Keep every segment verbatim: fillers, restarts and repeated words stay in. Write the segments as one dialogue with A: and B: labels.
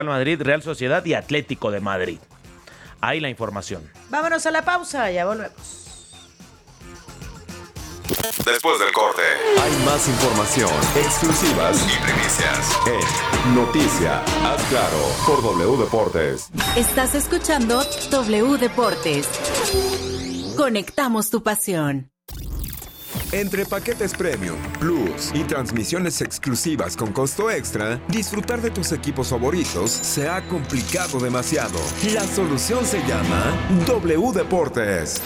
A: Madrid, Real Sociedad y Atlético de Madrid. Ahí la información.
B: Vámonos a la pausa, ya volvemos.
C: Después del corte, hay más información, exclusivas y primicias en Noticia, haz claro, por W Deportes.
D: Estás escuchando W Deportes. Conectamos tu pasión.
C: Entre paquetes Premium, Plus y transmisiones exclusivas con costo extra, disfrutar de tus equipos favoritos se ha complicado demasiado. La solución se llama W Deportes.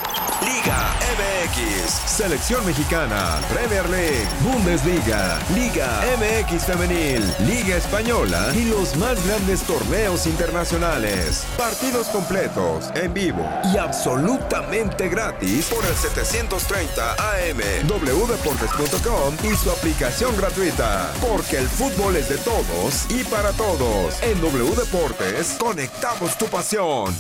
C: Liga M X, Selección Mexicana, Premier League, Bundesliga, Liga M X Femenil, Liga Española y los más grandes torneos internacionales. Partidos completos, en vivo y absolutamente gratis por el setecientos treinta A M, w deportes punto com y su aplicación gratuita. Porque el fútbol es de todos y para todos. En W Deportes, conectamos tu pasión.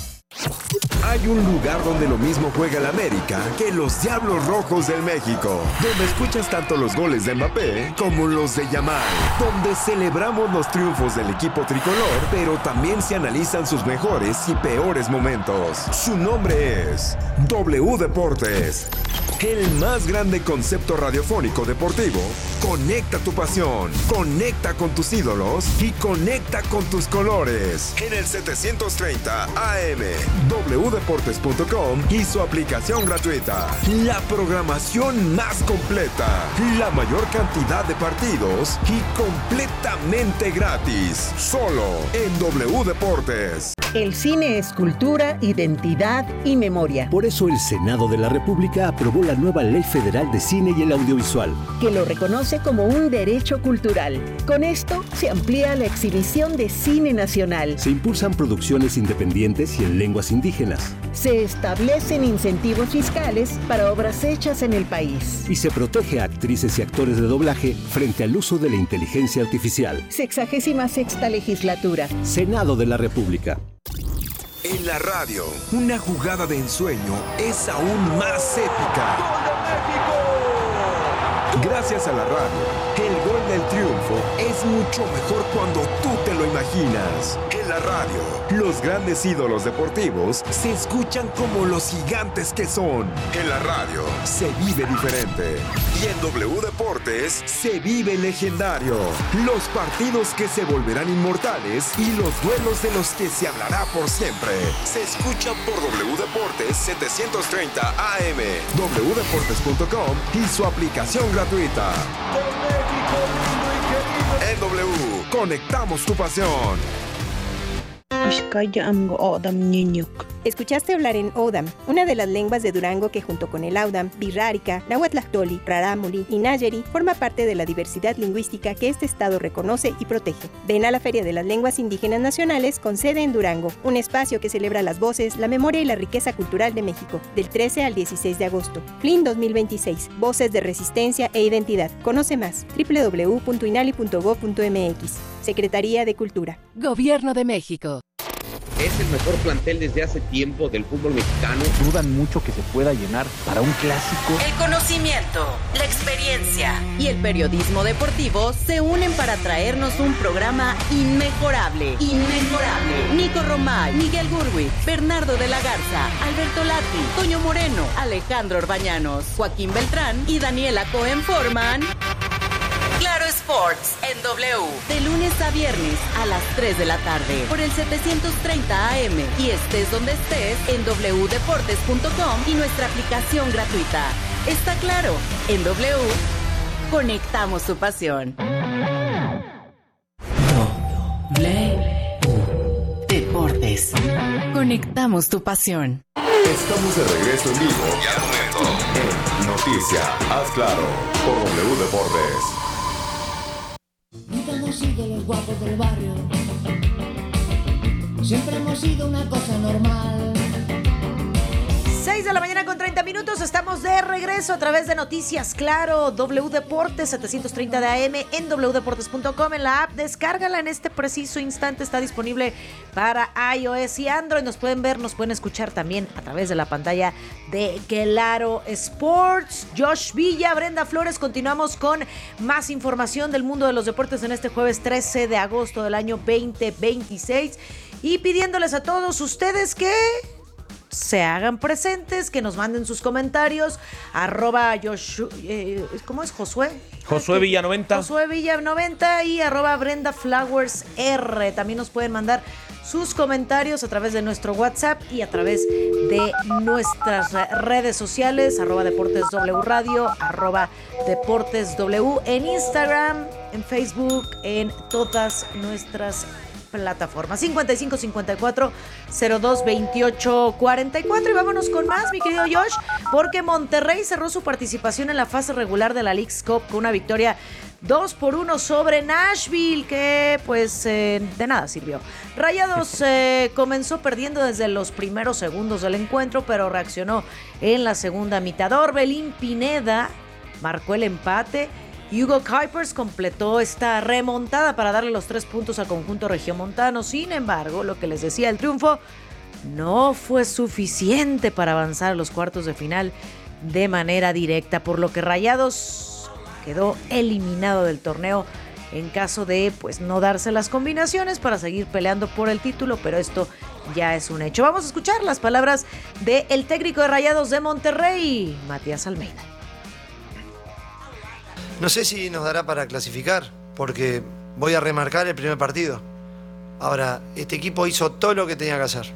C: Hay un lugar donde lo mismo juega el América que los Diablos Rojos del México, donde escuchas tanto los goles de Mbappé como los de Yamal, donde celebramos los triunfos del equipo tricolor, pero también se analizan sus mejores y peores momentos. Su nombre es W Deportes, el más grande concepto radiofónico deportivo. Conecta tu pasión, conecta con tus ídolos y conecta con tus colores. En el setecientos treinta A M, w deportes punto com y su aplicación gratuita. La programación más completa, la mayor cantidad de partidos y completamente gratis. Solo en W Deportes.
E: El cine es cultura, identidad y memoria.
F: Por eso el Senado de la República aprobó la nueva Ley Federal de Cine y el Audiovisual,
E: que lo reconoce como un derecho cultural. Con esto se amplía la exhibición de cine nacional.
F: Se impulsan producciones independientes y en lenguas indígenas.
E: Se establecen incentivos fiscales para obras hechas en el país.
F: Y se protege a actrices y actores de doblaje frente al uso de la inteligencia artificial.
E: Sexagésima sexta legislatura.
F: Senado de la República.
C: En la radio, una jugada de ensueño es aún más épica. ¡Gol de México! Gracias a la radio, el gol del triunfo es mucho mejor cuando tú te lo imaginas. En la radio, los grandes ídolos deportivos se escuchan como los gigantes que son. En la radio, se vive diferente. Y en W Deportes, se vive legendario. Los partidos que se volverán inmortales y los duelos de los que se hablará por siempre. Se escuchan por W Deportes setecientos treinta A M, w deportes punto com y su aplicación gratuita. En W, conectamos tu pasión.
G: Escuchaste hablar en Odam, una de las lenguas de Durango que junto con el Audam, Birrárica, Nahuatlactoli, Rarámuri y Nayeri forma parte de la diversidad lingüística que este estado reconoce y protege. Ven a la Feria de las Lenguas Indígenas Nacionales con sede en Durango, un espacio que celebra las voces, la memoria y la riqueza cultural de México, del trece al dieciséis de agosto. F L I N dos mil veintiséis, Voces de Resistencia e Identidad. Conoce más, doble u doble u doble u punto inali punto gob punto m x. Secretaría de Cultura.
D: Gobierno de México.
H: Es el mejor plantel desde hace tiempo del fútbol mexicano.
I: Dudan mucho que se pueda llenar para un clásico.
D: El conocimiento, la experiencia y el periodismo deportivo se unen para traernos un programa inmejorable. Inmejorable. Nico Romay, Miguel Gurwi, Bernardo de la Garza, Alberto Lati, Toño Moreno, Alejandro Orbañanos, Joaquín Beltrán y Daniela Cohen forman Claro Sports en W, de lunes a viernes a las tres de la tarde por el setecientos treinta A M y estés donde estés en w deportes punto com y nuestra aplicación gratuita. Está claro, en W conectamos tu pasión. W Deportes. Conectamos tu pasión.
C: Estamos de regreso en vivo y al momento en Noticia, haz claro, por W Deportes.
J: Nunca hemos sido los guapos del barrio, siempre hemos sido una cosa normal.
B: seis de la mañana con treinta minutos, estamos de regreso a través de Noticias Claro, W Deportes setecientos treinta de A M en doble u deportes punto com, en la app, descárgala en este preciso instante, está disponible para iOS y Android, nos pueden ver, nos pueden escuchar también a través de la pantalla de Claro Sports. Josh Villa, Brenda Flores, continuamos con más información del mundo de los deportes en este jueves trece de agosto del año veinte veintiséis y pidiéndoles a todos ustedes que se hagan presentes, que nos manden sus comentarios, arroba Joshua, eh, ¿cómo es? Josué.
A: Josué Villa noventa.
B: Josué Villa noventa y arroba Brenda Flowers R. También nos pueden mandar sus comentarios a través de nuestro WhatsApp y a través de nuestras redes sociales, arroba Deportes W Radio, arroba Deportes W en Instagram, en Facebook, en todas nuestras plataforma cincuenta y cinco cincuenta y cuatro cero dos veintiocho cuarenta y cuatro. Y vámonos con más, mi querido Josh, porque Monterrey cerró su participación en la fase regular de la Leagues Cup con una victoria dos por uno sobre Nashville, que pues eh, de nada sirvió. Rayados eh, comenzó perdiendo desde los primeros segundos del encuentro, pero reaccionó en la segunda mitad. Orbelín Pineda marcó el empate. Hugo Kuipers completó esta remontada para darle los tres puntos al conjunto regiomontano. Sin embargo, lo que les decía, el triunfo no fue suficiente para avanzar a los cuartos de final de manera directa, por lo que Rayados quedó eliminado del torneo en caso de pues no darse las combinaciones para seguir peleando por el título, pero esto ya es un hecho. Vamos a escuchar las palabras del técnico de Rayados de Monterrey, Matías Almeida.
K: No sé si nos dará para clasificar, porque voy a remarcar el primer partido. Ahora, este equipo hizo todo lo que tenía que hacer.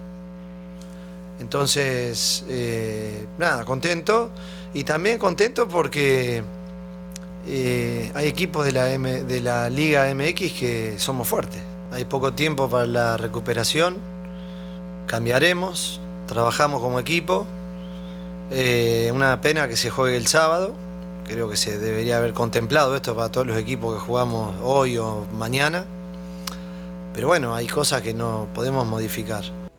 K: Entonces, eh, nada, contento. Y también contento porque eh, hay equipos de la, M, de la Liga M X que somos fuertes. Hay poco tiempo para la recuperación. Cambiaremos, trabajamos como equipo. Eh, una pena que se juegue el sábado. Creo que se debería haber contemplado esto para todos los equipos que jugamos hoy o mañana. Pero bueno, hay cosas que no podemos modificar.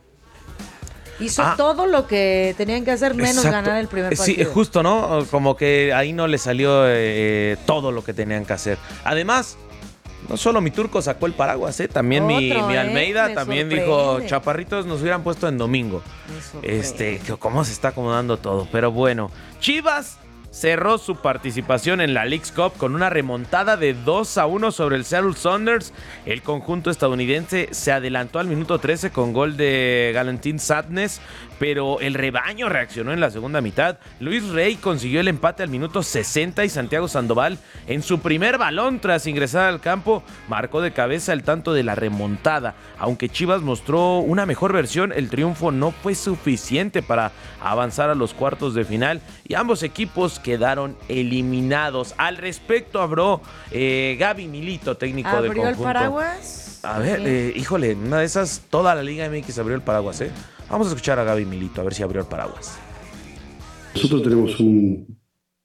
B: Hizo
A: ah,
B: todo lo que tenían que hacer menos
A: exacto.
B: ganar el primer partido.
A: Sí, justo, ¿no? Como que ahí no le salió eh, todo lo que tenían que hacer. Además, no solo mi turco sacó el paraguas, ¿eh? También Otro, mi, mi Almeida eh, también sorprende. Dijo, chaparritos nos hubieran puesto en domingo. Este, cómo se está acomodando todo. Pero bueno, Chivas cerró su participación en la Leagues Cup con una remontada de dos a uno sobre el Seattle Sounders. El conjunto estadounidense se adelantó al minuto trece con gol de Galantín Sadness, pero el rebaño reaccionó en la segunda mitad. Luis Rey consiguió el empate al minuto sesenta y Santiago Sandoval, en su primer balón tras ingresar al campo, marcó de cabeza el tanto de la remontada. Aunque Chivas mostró una mejor versión, el triunfo no fue suficiente para avanzar a los cuartos de final y ambos equipos quedaron eliminados. Al respecto habló eh, Gaby Milito, técnico del conjunto.
B: ¿Abrió el paraguas?
A: A ver, eh, híjole, una de esas, toda la Liga M X abrió el paraguas, ¿eh? Vamos a escuchar a Gaby Milito, a ver si abrió el paraguas.
L: Nosotros tenemos un,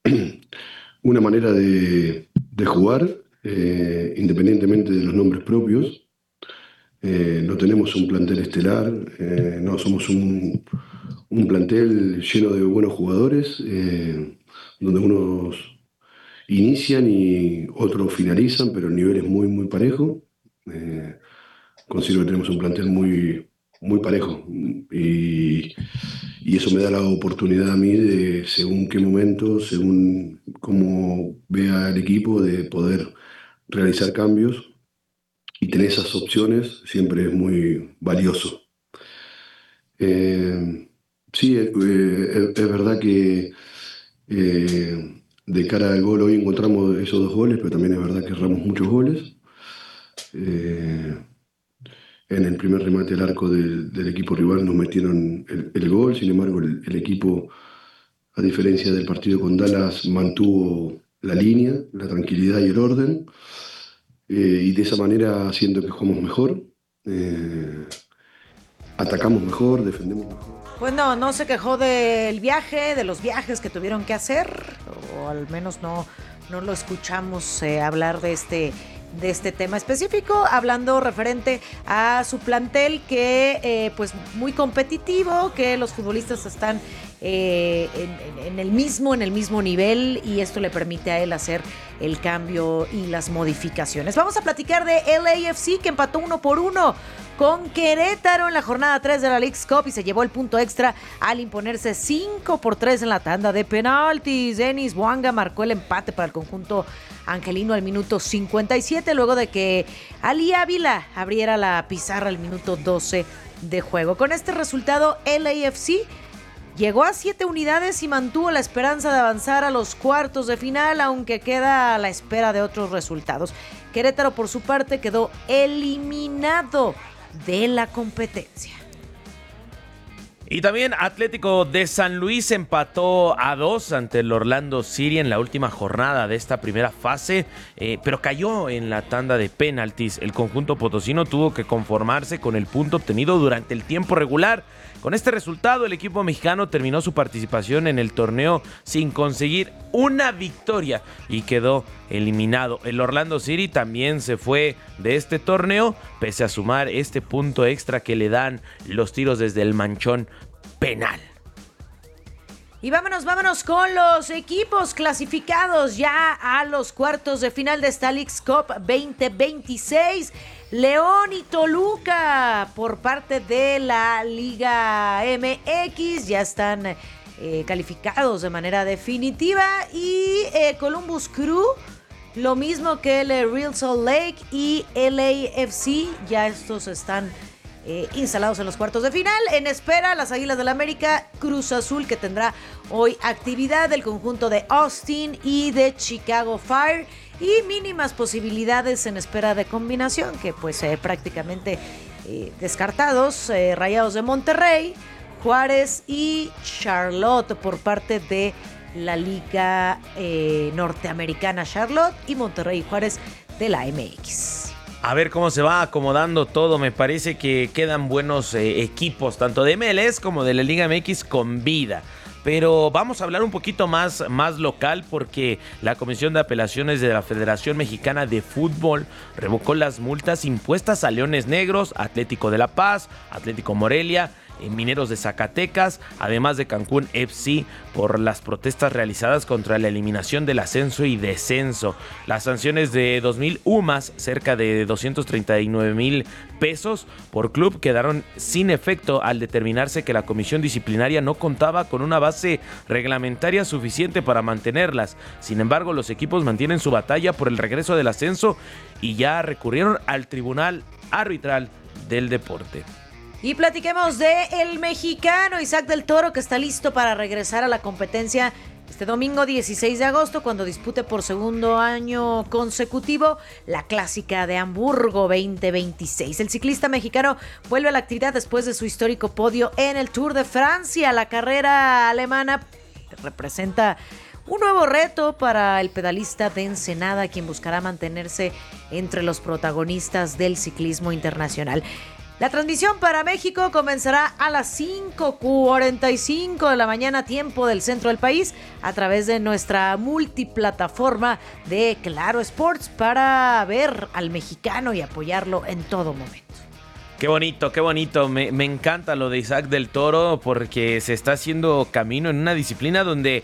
L: una manera de, de jugar, eh, independientemente de los nombres propios. Eh, no tenemos un plantel estelar, eh, no somos un, un plantel lleno de buenos jugadores, eh, donde unos inician y otros finalizan, pero el nivel es muy, muy parejo. Eh, considero que tenemos un plantel muy, muy parejo y, y eso me da la oportunidad a mí de, según qué momento, según cómo vea el equipo, de poder realizar cambios y tener esas opciones siempre es muy valioso. Eh, sí, eh, es, es verdad que eh, de cara al gol hoy encontramos esos dos goles, pero también es verdad que erramos muchos goles. Eh, en el primer remate al arco del, del equipo rival nos metieron el, el gol, sin embargo el, el equipo, a diferencia del partido con Dallas, mantuvo la línea, la tranquilidad y el orden, eh, y de esa manera siento que jugamos mejor, eh, atacamos mejor, defendemos mejor.
B: Pues no, no se quejó del viaje, de los viajes que tuvieron que hacer, o al menos no, no lo escuchamos eh, hablar de este de este tema específico, hablando referente a su plantel que eh, pues muy competitivo, que los futbolistas están eh, en, en el mismo, en el mismo nivel, y esto le permite a él hacer el cambio y las modificaciones. Vamos a platicar de L A F C, que empató uno por uno con Querétaro en la jornada tres de la Leagues Cup y se llevó el punto extra al imponerse cinco por tres en la tanda de penaltis. Denis Bouanga marcó el empate para el conjunto angelino al minuto cincuenta y siete, luego de que Ali Ávila abriera la pizarra al minuto doce de juego. Con este resultado, L A F C llegó a siete unidades y mantuvo la esperanza de avanzar a los cuartos de final, aunque queda a la espera de otros resultados. Querétaro, por su parte, quedó eliminado de la competencia.
A: Y también Atlético de San Luis empató a dos ante el Orlando City en la última jornada de esta primera fase, eh, pero cayó en la tanda de penaltis. El conjunto potosino tuvo que conformarse con el punto obtenido durante el tiempo regular. Con este resultado, el equipo mexicano terminó su participación en el torneo sin conseguir una victoria y quedó eliminado. El Orlando City también se fue de este torneo, pese a sumar este punto extra que le dan los tiros desde el manchón penal.
B: Y vámonos, vámonos con los equipos clasificados ya a los cuartos de final de esta Leagues Cup veinte veintiséis. León y Toluca, por parte de la Liga M X, ya están eh, calificados de manera definitiva. Y eh, Columbus Crew, lo mismo que el Real Salt Lake y L A F C, ya estos están Eh, instalados en los cuartos de final. En espera, las Águilas del América, Cruz Azul, que tendrá hoy actividad del conjunto de Austin y de Chicago Fire, y mínimas posibilidades en espera de combinación, que pues eh, prácticamente eh, descartados, eh, Rayados de Monterrey, Juárez y Charlotte por parte de la Liga eh, Norteamericana, Charlotte y Monterrey y Juárez de la M X.
A: A ver cómo se va acomodando todo. Me parece que quedan buenos eh, equipos, tanto de M L S como de la Liga M X con vida. Pero vamos a hablar un poquito más, más local, porque la Comisión de Apelaciones de la Federación Mexicana de Fútbol revocó las multas impuestas a Leones Negros, Atlético de La Paz, Atlético Morelia, Mineros de Zacatecas, además de Cancún F C, por las protestas realizadas contra la eliminación del ascenso y descenso. Las sanciones de dos mil U M A S, cerca de doscientos treinta y nueve mil pesos por club, quedaron sin efecto al determinarse que la comisión disciplinaria no contaba con una base reglamentaria suficiente para mantenerlas. Sin embargo, los equipos mantienen su batalla por el regreso del ascenso y ya recurrieron al Tribunal Arbitral del Deporte.
B: Y platiquemos de el mexicano Isaac del Toro, que está listo para regresar a la competencia este domingo dieciséis de agosto, cuando dispute por segundo año consecutivo la Clásica de Hamburgo veinte veintiséis. El ciclista mexicano vuelve a la actividad después de su histórico podio en el Tour de Francia. La carrera alemana representa un nuevo reto para el pedalista de Ensenada, quien buscará mantenerse entre los protagonistas del ciclismo internacional. La transmisión para México comenzará a las cinco cuarenta y cinco de la mañana, tiempo del centro del país, a través de nuestra multiplataforma de Claro Sports, para ver al mexicano y apoyarlo en todo momento.
A: Qué bonito, qué bonito. Me, me encanta lo de Isaac del Toro, porque se está haciendo camino en una disciplina donde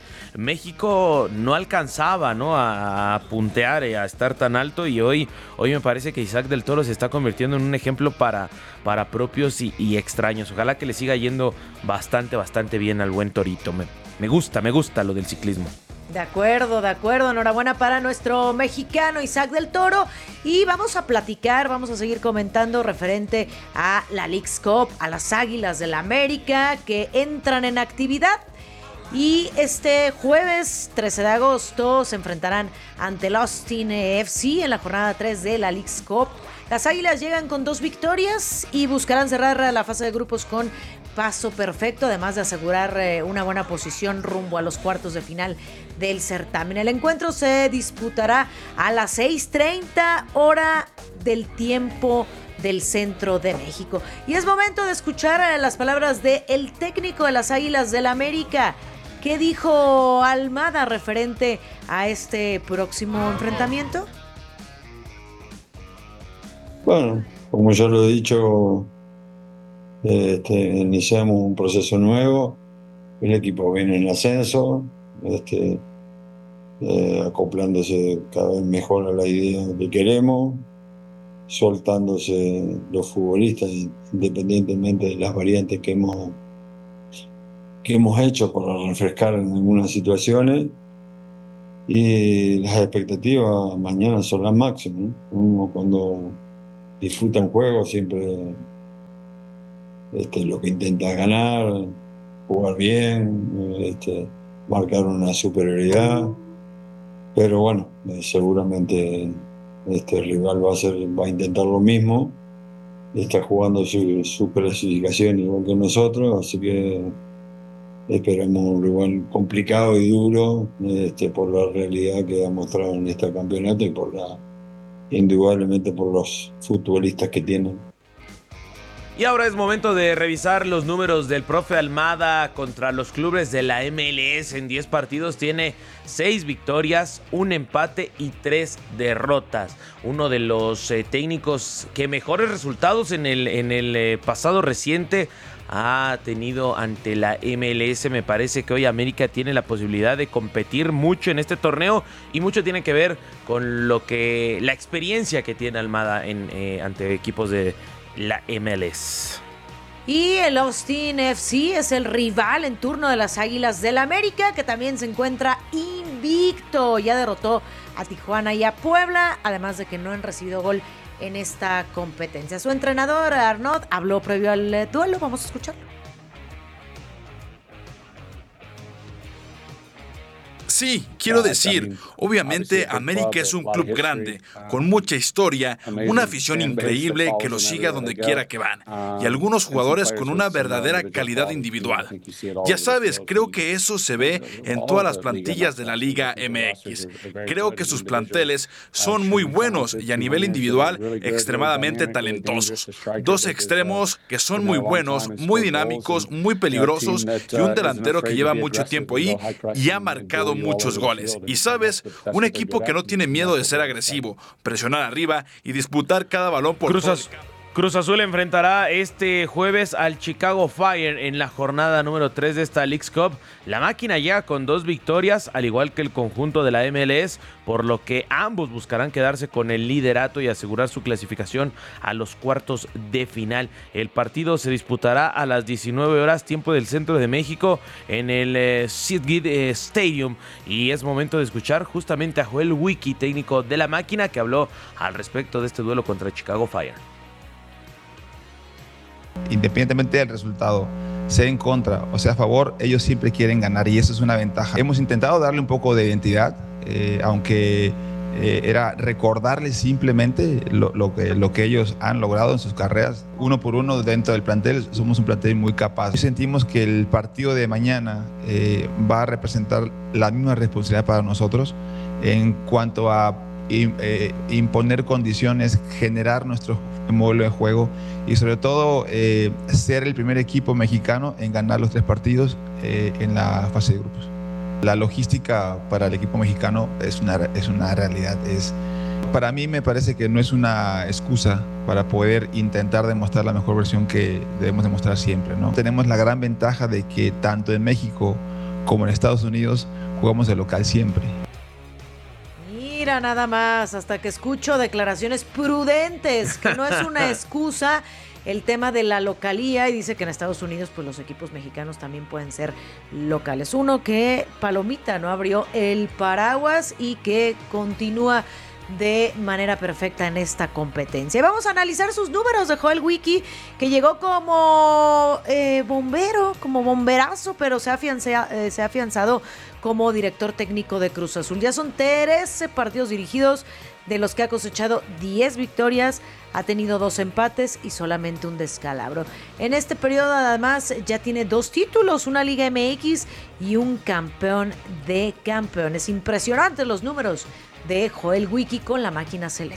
A: México no alcanzaba, ¿no?, a, a puntear, a estar tan alto, y hoy, hoy me parece que Isaac del Toro se está convirtiendo en un ejemplo para, para propios y, y extraños. Ojalá que le siga yendo bastante, bastante bien al buen Torito. Me, me gusta, me gusta lo del ciclismo.
B: De acuerdo, de acuerdo. Enhorabuena para nuestro mexicano Isaac del Toro. Y vamos a platicar, vamos a seguir comentando referente a la Leagues Cup, a las Águilas del América, que entran en actividad. Y este jueves trece de agosto se enfrentarán ante el Austin F C en la jornada tres de la Leagues Cup. Las Águilas llegan con dos victorias y buscarán cerrar la fase de grupos con paso perfecto, además de asegurar eh, una buena posición rumbo a los cuartos de final del certamen. El encuentro se disputará a las seis treinta hora del tiempo del centro de México. Y es momento de escuchar eh, las palabras del técnico de las Águilas del América. ¿Qué dijo Almada referente a este próximo enfrentamiento?
M: Bueno, como ya lo he dicho, este, iniciamos un proceso nuevo. El equipo viene en ascenso, este, eh, acoplándose cada vez mejor a la idea que queremos, soltándose los futbolistas independientemente de las variantes que hemos, que hemos hecho para refrescar en algunas situaciones. Y las expectativas mañana son las máximas, ¿no? Uno cuando disfruta un juego siempre este, lo que intenta es ganar, jugar bien, este, marcar una superioridad. Pero bueno, eh, seguramente este rival va a, hacer, va a intentar lo mismo. Está jugando su, su clasificación igual que nosotros, así que esperemos un rival complicado y duro este, por la realidad que ha mostrado en este campeonato y por la, indudablemente por los futbolistas que tienen.
A: Y ahora es momento de revisar los números del profe Almada contra los clubes de la M L S. En diez partidos tiene seis victorias, un empate y tres derrotas. Uno de los eh, técnicos que mejores resultados en el, en el eh, pasado reciente ha tenido ante la M L S. Me parece que hoy América tiene la posibilidad de competir mucho en este torneo y mucho tiene que ver con lo que la experiencia que tiene Almada en, eh, ante equipos de la M L S.
B: Y el Austin F C es el rival en turno de las Águilas del América, que también se encuentra invicto. Ya derrotó a Tijuana y a Puebla, además de que no han recibido gol en esta competencia. Su entrenador, Arnaud, habló previo al duelo. Vamos a escucharlo.
N: Sí, quiero decir, obviamente América es un club grande, con mucha historia, una afición increíble que lo sigue a donde quiera que van, y algunos jugadores con una verdadera calidad individual. Ya sabes, creo que eso se ve en todas las plantillas de la Liga M X. Creo que sus planteles son muy buenos y a nivel individual extremadamente talentosos. Dos extremos que son muy buenos, muy dinámicos, muy peligrosos y un delantero que lleva mucho tiempo ahí y ha marcado muchos goles. Y sabes, un equipo que no tiene miedo de ser agresivo, presionar arriba y disputar cada balón por
A: Cruzas. Cruz Azul enfrentará este jueves al Chicago Fire en la jornada número tres de esta Leagues Cup. La máquina llega con dos victorias, al igual que el conjunto de la M L S, por lo que ambos buscarán quedarse con el liderato y asegurar su clasificación a los cuartos de final. El partido se disputará a las diecinueve horas, tiempo del centro de México, en el eh, Sidgid eh, Stadium. Y es momento de escuchar justamente a Joel Wiki, técnico de la máquina, que habló al respecto de este duelo contra Chicago Fire.
O: Independientemente del resultado, sea en contra o sea a favor, ellos siempre quieren ganar y eso es una ventaja. Hemos intentado darle un poco de identidad, eh, aunque eh, era recordarles simplemente lo, lo, que, lo que ellos han logrado en sus carreras. Uno por uno dentro del plantel, somos un plantel muy capaz. Y sentimos que el partido de mañana eh, va a representar la misma responsabilidad para nosotros en cuanto a eh, imponer condiciones, generar nuestro modelo de juego y sobre todo eh, ser el primer equipo mexicano en ganar los tres partidos eh, en la fase de grupos. La logística para el equipo mexicano es una, es una realidad. Es, para mí me parece que no es una excusa para poder intentar demostrar la mejor versión que debemos demostrar siempre, ¿no? Tenemos la gran ventaja de que tanto en México como en Estados Unidos jugamos de local siempre.
B: Mira nada más, hasta que escucho declaraciones prudentes, que no es una excusa el tema de la localía, y dice que en Estados Unidos pues los equipos mexicanos también pueden ser locales. Uno que Palomita no abrió el paraguas y que continúa de manera perfecta en esta competencia. Y vamos a analizar sus números de Joel Wiki, que llegó como eh, bombero, como bomberazo, pero se ha, afianza, eh, se ha afianzado como director técnico de Cruz Azul. Ya son trece partidos dirigidos, de los que ha cosechado diez victorias, ha tenido dos empates y solamente un descalabro. En este periodo además ya tiene dos títulos, una Liga M X y un campeón de campeones. Impresionantes los números de Joel Wiki con la máquina celeste.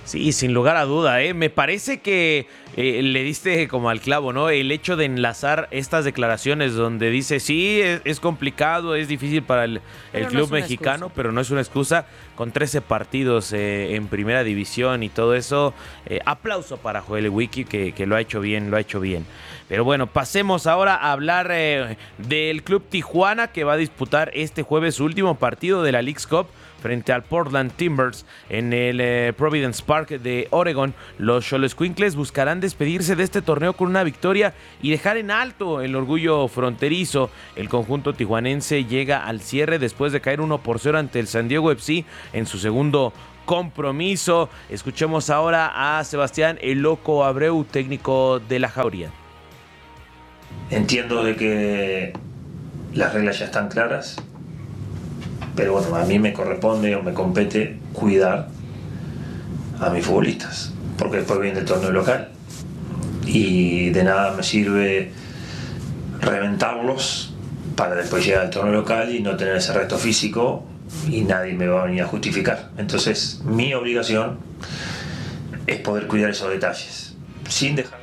A: Sí, sin lugar a duda, ¿eh? Me parece que eh, le diste como al clavo, ¿no? El hecho de enlazar estas declaraciones donde dice, sí, es, es complicado, es difícil para el, el club no mexicano, excusa. Pero no es una excusa. Con trece partidos eh, en primera división y todo eso, eh, aplauso para Joel Wiki, que, que lo ha hecho bien, lo ha hecho bien. Pero bueno, pasemos ahora a hablar eh, del Club Tijuana, que va a disputar este jueves su último partido de la Leagues Cup frente al Portland Timbers en el eh, Providence Park de Oregon. Los Xoloscuincles buscarán despedirse de este torneo con una victoria y dejar en alto el orgullo fronterizo. El conjunto tijuanense llega al cierre después de caer uno por cero ante el San Diego F C en su segundo compromiso. Escuchemos ahora a Sebastián El Loco Abreu, técnico de la Jauría.
P: Entiendo de que las reglas ya están claras, pero bueno, a mí me corresponde o me compete cuidar a mis futbolistas, porque después viene el torneo local y de nada me sirve reventarlos para después llegar al torneo local y no tener ese resto físico y nadie me va a venir a justificar. Entonces mi obligación es poder cuidar esos detalles sin dejar.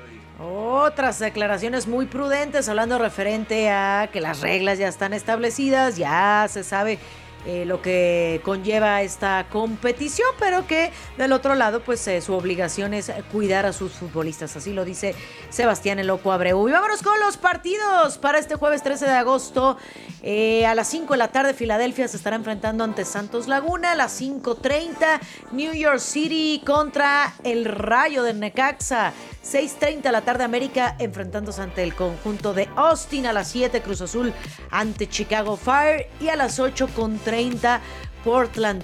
B: Otras declaraciones muy prudentes hablando referente a que las reglas ya están establecidas, ya se sabe eh, lo que conlleva esta competición, pero que del otro lado pues eh, su obligación es cuidar a sus futbolistas, así lo dice Sebastián El Loco Abreu. Y vámonos con los partidos para este jueves trece de agosto. Eh, a las cinco de la tarde Filadelfia se estará enfrentando ante Santos Laguna. A las cinco treinta New York City contra el Rayo de Necaxa. seis treinta de la tarde América enfrentándose ante el conjunto de Austin. A las siete Cruz Azul ante Chicago Fire. Y a las ocho con treinta Portland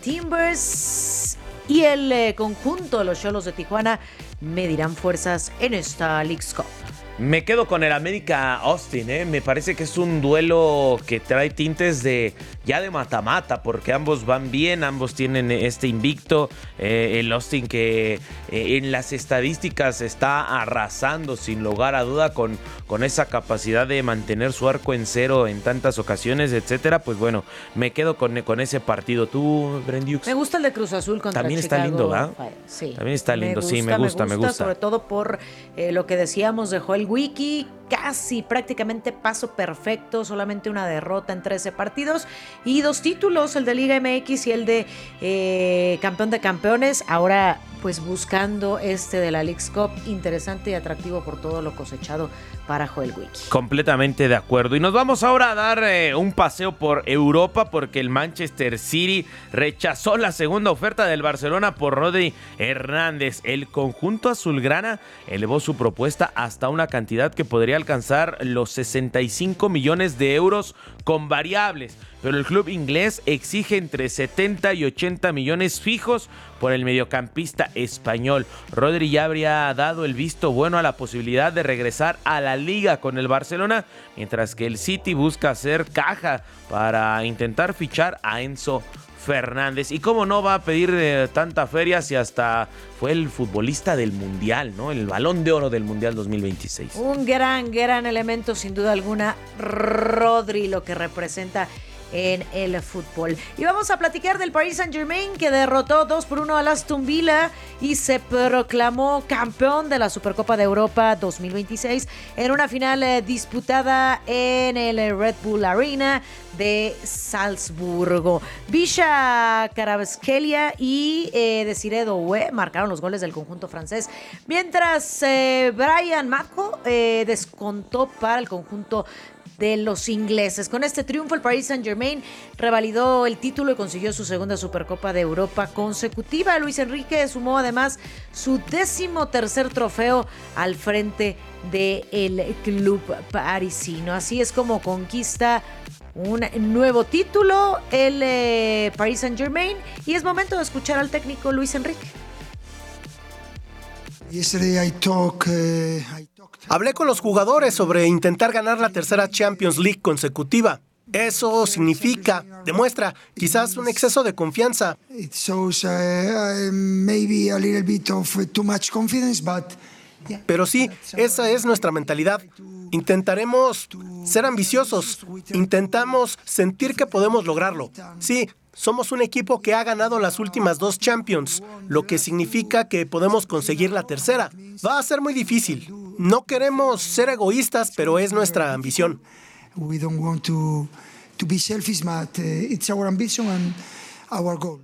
B: Timbers y el eh, conjunto de los Xolos de Tijuana medirán fuerzas en esta Leagues Cup.
A: Me quedo con el América Austin, ¿eh? Me parece que es un duelo que trae tintes de ya de mata-mata, porque ambos van bien, ambos tienen este invicto. Eh, el Austin que eh, en las estadísticas está arrasando sin lugar a duda con, con esa capacidad de mantener su arco en cero en tantas ocasiones, etcétera. Pues bueno, me quedo con, con ese partido. ¿Tú, Brendiux?
B: Me gusta el de Cruz Azul contra
A: También
B: Chicago.
A: Está lindo, ¿verdad?
B: Sí.
A: También está lindo,
B: me gusta,
A: sí, me gusta, me gusta.
B: Sobre todo por eh, lo que decíamos de Joel Wiki, casi prácticamente paso perfecto, solamente una derrota en trece partidos y dos títulos, el de Liga M X y el de eh, campeón de campeones. Ahora pues buscando este de la Leagues Cup, interesante y atractivo por todo lo cosechado para Joel Wiki.
A: Completamente de acuerdo. Y nos vamos ahora a dar eh, un paseo por Europa, porque el Manchester City rechazó la segunda oferta del Barcelona por Rodri Hernández. El conjunto azulgrana elevó su propuesta hasta una cantidad que podría alcanzar los sesenta y cinco millones de euros con variables, pero el club inglés exige entre setenta y ochenta millones fijos por el mediocampista español. Rodri ya habría dado el visto bueno a la posibilidad de regresar a la liga con el Barcelona, mientras que el City busca hacer caja para intentar fichar a Enzo Fernández. Y cómo no va a pedir eh, tanta feria si hasta fue el futbolista del Mundial, ¿no? El Balón de Oro del Mundial dos mil veintiséis.
B: Un gran, gran elemento, sin duda alguna, Rodri, lo que representa en el fútbol. Y vamos a platicar del Paris Saint-Germain, que derrotó dos por uno al Aston Villa y se proclamó campeón de la Supercopa de Europa dos mil veintiséis en una final eh, disputada en el Red Bull Arena de Salzburgo. Bisha Kvaratskhelia y eh, Desiree Doué marcaron los goles del conjunto francés, mientras eh, Brian Matko eh, descontó para el conjunto de los ingleses. Con este triunfo, el Paris Saint-Germain revalidó el título y consiguió su segunda Supercopa de Europa consecutiva. Luis Enrique sumó además su décimo tercer trofeo al frente del club parisino. Así es como conquista un nuevo título el eh, Paris Saint-Germain, y es momento de escuchar al técnico Luis Enrique.
Q: Yesterday I talk, uh, I Hablé con los jugadores sobre intentar ganar la tercera Champions League consecutiva. Eso significa, demuestra, quizás un exceso de confianza. It shows uh, maybe a little bit of too much confidence, but yeah. Pero sí, esa es nuestra mentalidad. Intentaremos ser ambiciosos. Intentamos sentir que podemos lograrlo. Sí, Somos un equipo que ha ganado las últimas dos Champions, lo que significa que podemos conseguir la tercera. Va a ser muy difícil. No queremos ser egoístas, pero es nuestra ambición.
R: We don't want to, to be selfish, but uh, it's our ambition and our goal.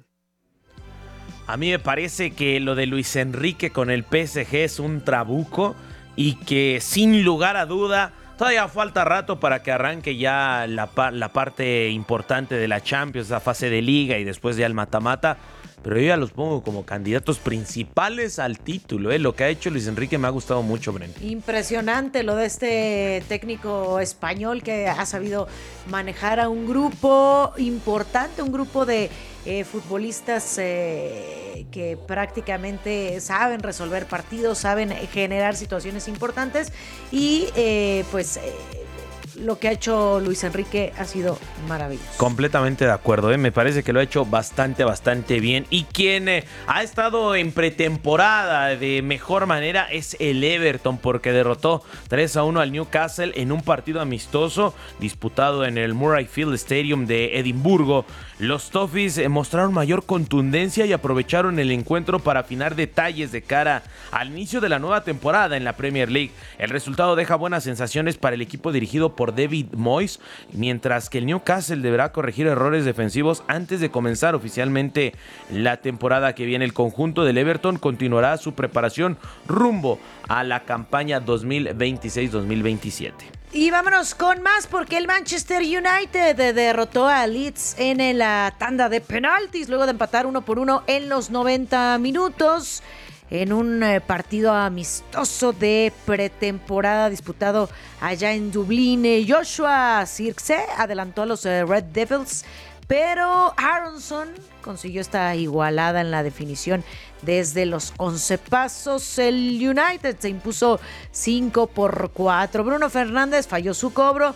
A: A mí me parece que lo de Luis Enrique con el P S G es un trabuco y que sin lugar a duda todavía falta rato para que arranque ya la, la parte importante de la Champions, la fase de liga y después ya el mata-mata. Pero yo ya los pongo como candidatos principales al título. ¿eh? Lo que ha hecho Luis Enrique me ha gustado mucho, Brent.
B: Impresionante lo de este técnico español que ha sabido manejar a un grupo importante, un grupo de eh, futbolistas eh, que prácticamente saben resolver partidos, saben generar situaciones importantes y eh, pues... Eh, lo que ha hecho Luis Enrique ha sido maravilloso.
A: Completamente de acuerdo, ¿eh? Me parece que lo ha hecho bastante, bastante bien. Y quien eh, ha estado en pretemporada de mejor manera es el Everton, porque derrotó tres a uno al Newcastle en un partido amistoso disputado en el Murrayfield Stadium de Edimburgo. Los Toffees eh, mostraron mayor contundencia y aprovecharon el encuentro para afinar detalles de cara al inicio de la nueva temporada en la Premier League. El resultado deja buenas sensaciones para el equipo dirigido por David Moyes, mientras que el Newcastle deberá corregir errores defensivos antes de comenzar oficialmente la temporada que viene. El conjunto del Everton continuará su preparación rumbo a la campaña dos mil veintiséis dos mil veintisiete.
B: Y vámonos con más, porque el Manchester United derrotó a Leeds en la tanda de penaltis luego de empatar uno por uno en los noventa minutos. En un partido amistoso de pretemporada disputado allá en Dublín. Joshua Zirkzee adelantó a los Red Devils, pero Aronson consiguió esta igualada en la definición desde los once pasos. El United se impuso cinco por cuatro. Bruno Fernández falló su cobro,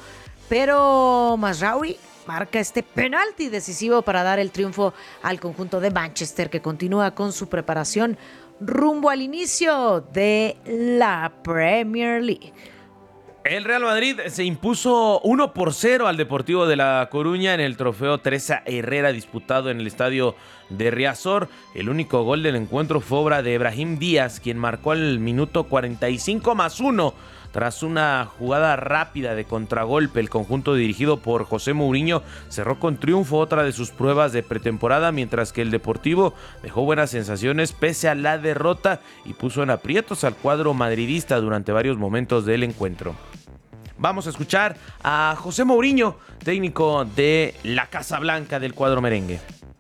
B: pero Mazraoui marca este penalti decisivo para dar el triunfo al conjunto de Manchester, que continúa con su preparación rumbo al inicio de la Premier League.
A: El Real Madrid se impuso uno por cero al Deportivo de La Coruña en el trofeo Teresa Herrera disputado en el estadio de Riazor. El único gol del encuentro fue obra de Brahim Díaz, quien marcó al minuto cuarenta y cinco más uno. Tras una jugada rápida de contragolpe, el conjunto dirigido por José Mourinho cerró con triunfo otra de sus pruebas de pretemporada, mientras que el Deportivo dejó buenas sensaciones pese a la derrota y puso en aprietos al cuadro madridista durante varios momentos del encuentro. Vamos a escuchar a José Mourinho, técnico de la Casa Blanca del cuadro merengue.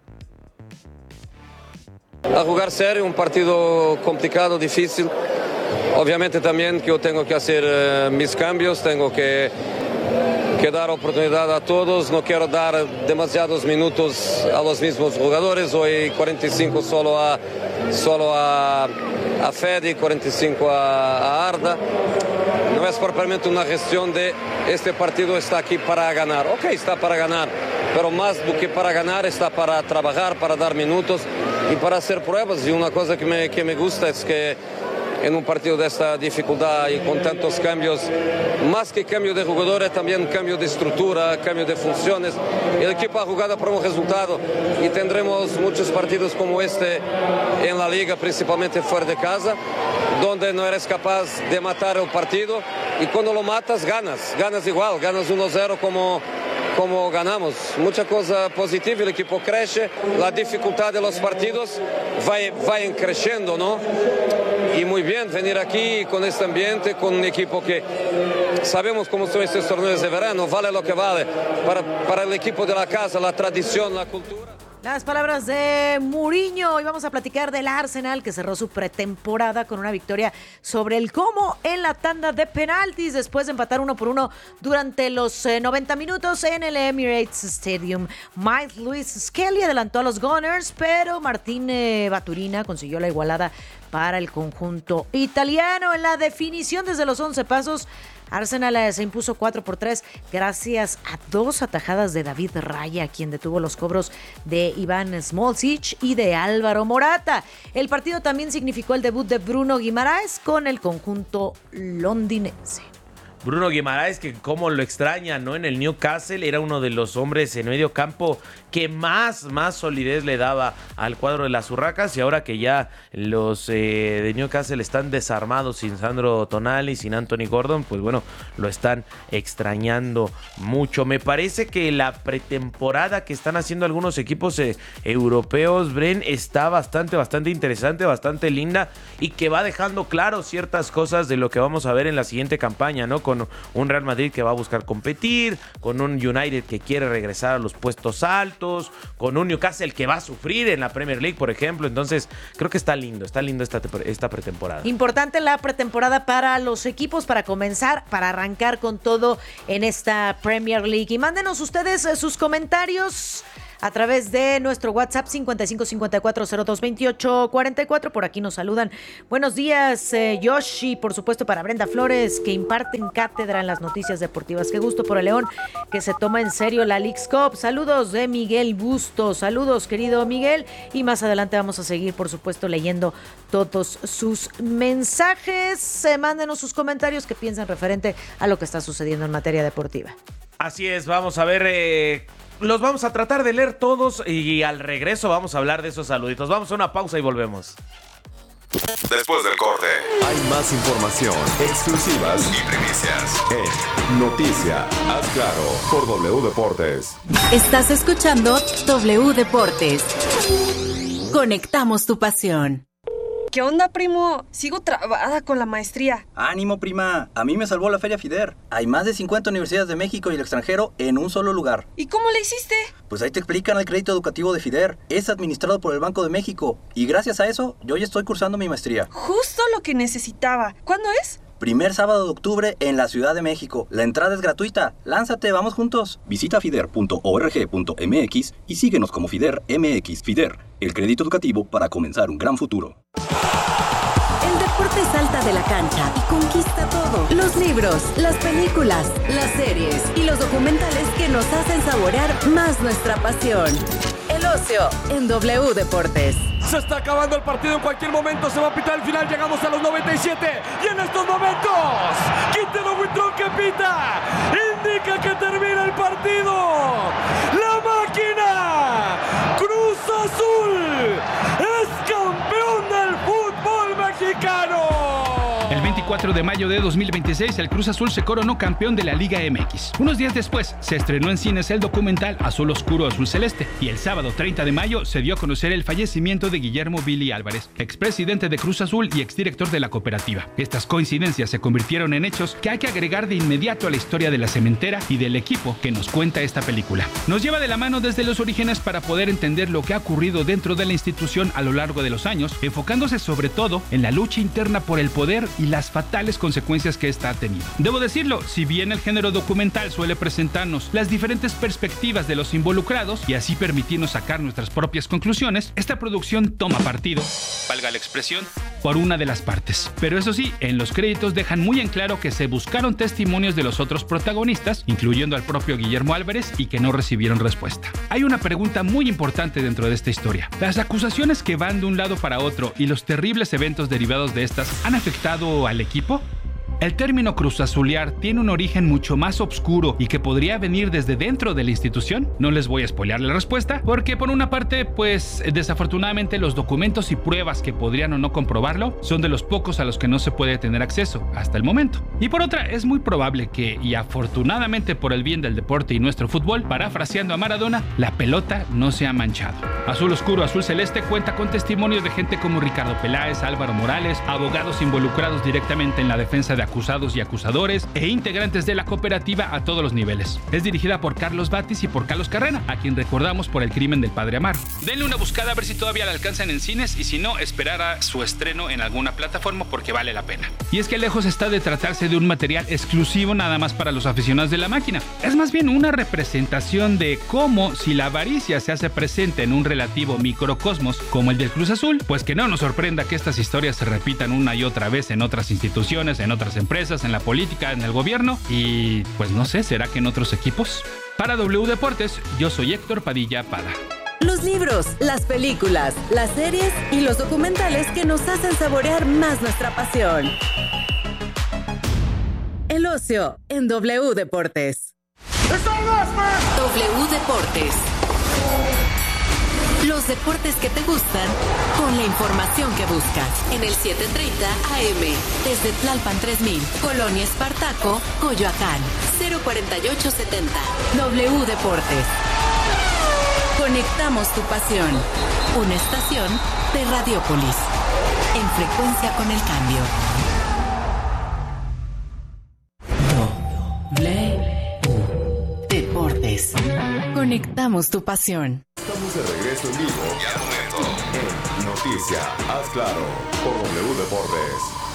S: A jugar serio, un partido complicado, difícil. Obviamente también que yo tengo que hacer uh, mis cambios, tengo que, que dar oportunidad a todos, no quiero dar demasiados minutos a los mismos jugadores, hoy cuarenta y cinco solo a, solo a, a Fede, cuarenta y cinco a, a Arda. No es propiamente una gestión de este partido está aquí para ganar, ok, está para ganar, pero más do que para ganar está para trabajar, para dar minutos y para hacer pruebas. Y una cosa que me, que me gusta es que en un partido de esta dificultad y con tantos cambios, más que cambio de jugadores, también cambio de estructura, cambio de funciones. El equipo ha jugado por un resultado y tendremos muchos partidos como este en la liga, principalmente fuera de casa, donde no eres capaz de matar el partido y cuando lo matas ganas, ganas igual, ganas uno cero como... como ganamos. Mucha cosa positiva, el equipo crece, la dificultad de los partidos va, va creciendo, ¿no? Y muy bien venir aquí con este ambiente, con un equipo que sabemos cómo son estos torneos de verano, vale lo que vale, para, para el equipo de la casa, la tradición, la cultura.
B: Las palabras de Mourinho. Y vamos a platicar del Arsenal, que cerró su pretemporada con una victoria sobre el Como en la tanda de penaltis después de empatar uno por uno durante los eh, noventa minutos en el Emirates Stadium. Mike Luis Skelly adelantó a los Gunners, pero Martín eh, Baturina consiguió la igualada para el conjunto italiano. En la definición desde los once pasos, Arsenal se impuso cuatro por tres gracias a dos atajadas de David Raya, quien detuvo los cobros de Iván Smolcic y de Álvaro Morata. El partido también significó el debut de Bruno Guimaraes con el conjunto londinense.
A: Bruno Guimaraes, que cómo lo extraña, ¿no? En el Newcastle era uno de los hombres en medio campo que más, más solidez le daba al cuadro de las Urracas, y ahora que ya los eh, de Newcastle están desarmados sin Sandro Tonali, sin Anthony Gordon, pues bueno, lo están extrañando mucho. Me parece que la pretemporada que están haciendo algunos equipos eh, europeos, Bren, está bastante, bastante interesante, bastante linda, y que va dejando claro ciertas cosas de lo que vamos a ver en la siguiente campaña, ¿no? Con un Real Madrid que va a buscar competir, con un United que quiere regresar a los puestos altos, con un Newcastle que va a sufrir en la Premier League, por ejemplo. Entonces, creo que está lindo, está lindo esta, esta pretemporada.
B: Importante la pretemporada para los equipos, para comenzar, para arrancar con todo en esta Premier League. Y mándenos ustedes eh, sus comentarios a través de nuestro WhatsApp cincuenta y cinco cincuenta y cuatro cero dos veintiocho cuarenta y cuatro. Por aquí nos saludan. Buenos días, eh, Yoshi, por supuesto para Brenda Flores, que imparten cátedra en las noticias deportivas. Qué gusto por el León, que se toma en serio la Leagues Cup. Saludos de Miguel Bustos. Saludos, querido Miguel. Y más adelante vamos a seguir, por supuesto, leyendo todos sus mensajes. Eh, mándenos sus comentarios que piensan referente a lo que está sucediendo en materia deportiva.
A: Así es, vamos a ver... Eh... Los vamos a tratar de leer todos y al regreso vamos a hablar de esos saluditos. Vamos a una pausa y volvemos.
C: Después del corte, hay más información, exclusivas y primicias en Noticia Haz Claro por W Deportes.
D: Estás escuchando W Deportes. Conectamos tu pasión.
T: ¿Qué onda, primo? Sigo trabada con la maestría.
U: Ánimo, prima. A mí me salvó la Feria FIDER. Hay más de cincuenta universidades de México y el extranjero en un solo lugar.
T: ¿Y cómo le hiciste?
U: Pues ahí te explican el crédito educativo de FIDER. Es administrado por el Banco de México. Y gracias a eso, yo ya estoy cursando mi maestría.
T: Justo lo que necesitaba. ¿Cuándo es?
U: Primer sábado de octubre en la Ciudad de México. La entrada es gratuita. Lánzate, vamos juntos. Visita fider punto org punto m x y síguenos como FIDER M X. FIDER, el crédito educativo para comenzar un gran futuro.
D: El deporte salta de la cancha y conquista todo. Los libros, las películas, las series y los documentales que nos hacen saborear más nuestra pasión. El ocio en W Deportes.
V: Se está acabando el partido, en cualquier momento se va a pitar el final, llegamos a los noventa y siete y en estos momentos Quintero Huitrón que pita indica que termina el partido. La máquina Cruz Azul es campeón del fútbol mexicano.
W: El veinticuatro de mayo de dos mil veintiséis, el Cruz Azul se coronó campeón de la Liga M X. Unos días después, se estrenó en cines el documental Azul Oscuro, Azul Celeste. Y el sábado treinta de mayo se dio a conocer el fallecimiento de Guillermo Billy Álvarez, expresidente de Cruz Azul y exdirector de la cooperativa. Estas coincidencias se convirtieron en hechos que hay que agregar de inmediato a la historia de la cementera y del equipo que nos cuenta esta película. Nos lleva de la mano desde los orígenes para poder entender lo que ha ocurrido dentro de la institución a lo largo de los años, enfocándose sobre todo en la lucha interna por el poder y las fatales consecuencias que esta ha tenido. Debo decirlo, si bien el género documental suele presentarnos las diferentes perspectivas de los involucrados y así permitirnos sacar nuestras propias conclusiones, esta producción toma partido, valga la expresión, por una de las partes. Pero eso sí, en los créditos dejan muy en claro que se buscaron testimonios de los otros protagonistas, incluyendo al propio Guillermo Álvarez, y que no recibieron respuesta. Hay una pregunta muy importante dentro de esta historia. ¿Las acusaciones que van de un lado para otro y los terribles eventos derivados de estas han afectado al equipo? El término cruzazulear tiene un origen mucho más oscuro y que podría venir desde dentro de la institución. No les voy a spoilear la respuesta, porque por una parte, pues desafortunadamente los documentos y pruebas que podrían o no comprobarlo son de los pocos a los que no se puede tener acceso hasta el momento. Y por otra, es muy probable que, y afortunadamente por el bien del deporte y nuestro fútbol, parafraseando a Maradona, la pelota no se ha manchado. Azul Oscuro, Azul Celeste cuenta con testimonios de gente como Ricardo Peláez, Álvaro Morales, abogados involucrados directamente en la defensa de acusados y acusadores e integrantes de la cooperativa a todos los niveles. Es dirigida por Carlos Batis y por Carlos Carrera, a quien recordamos por El crimen del padre Amaro. Denle una buscada a ver si todavía la alcanzan en cines y si no, esperar a su estreno en alguna plataforma porque vale la pena. Y es que lejos está de tratarse de un material exclusivo nada más para los aficionados de la máquina. Es más bien una representación de cómo, si la avaricia se hace presente en un relativo microcosmos como el del Cruz Azul, pues que no nos sorprenda que estas historias se repitan una y otra vez en otras instituciones, en otras empresas, en la política, en el gobierno y pues no sé, ¿será que en otros equipos? Para W Deportes, yo soy Héctor Padilla Pada.
D: Los libros, las películas, las series y los documentales que nos hacen saborear más nuestra pasión. El ocio en W Deportes. W Deportes. Los deportes que te gustan con la información que buscas en el siete treinta A M desde Tlalpan tres mil, Colonia Espartaco, Coyoacán, cero cuarenta y ocho setenta. W Deportes. Conectamos tu pasión. Una estación de Radiópolis. En frecuencia con el cambio. W Deportes. Conectamos tu pasión.
E: Estamos de regreso en vivo y al momento en Noticia, haz claro, por W Deportes.